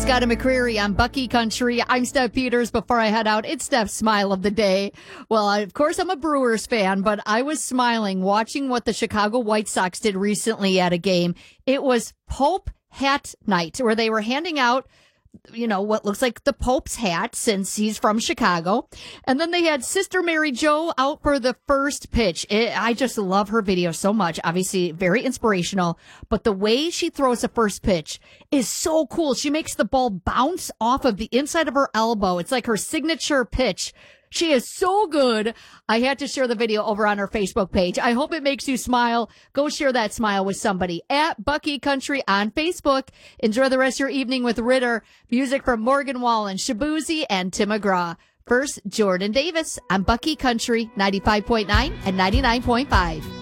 Scott and McCreary on Bucky Country. I'm Steph Peters. Before I head out, it's Steph's smile of the day. Well, of course, I'm a Brewers fan, but I was smiling watching what the Chicago White Sox did recently at a game. It was Pope Hat Night, where they were handing out, what looks like the Pope's hat since he's from Chicago. And then they had Sister Mary Jo out for the first pitch. I just love her video so much. Obviously, very inspirational. But the way she throws the first pitch is so cool. She makes the ball bounce off of the inside of her elbow. It's like her signature pitch. She is so good. I had to share the video over on our Facebook page. I hope it makes you smile. Go share that smile with somebody at Bucky Country on Facebook. Enjoy the rest of your evening with Ritter. Music from Morgan Wallen, Shabuzi, and Tim McGraw. First, Jordan Davis on Bucky Country 95.9 and 99.5.